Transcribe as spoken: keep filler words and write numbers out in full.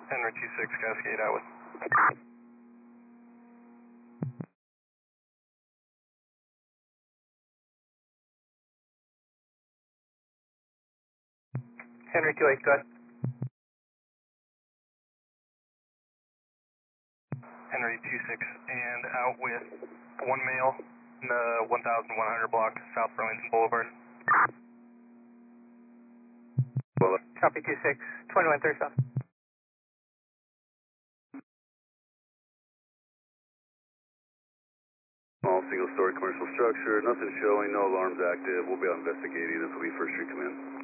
Henry two six, Cascade out with. Henry two eight, go ahead. Henry two six, and out with one male in the one thousand one hundred block, South Burlington Boulevard. Copy two six, twenty-one thirty south. Small single story commercial structure, nothing showing, no alarms active. We'll be out investigating. This will be First Street Command.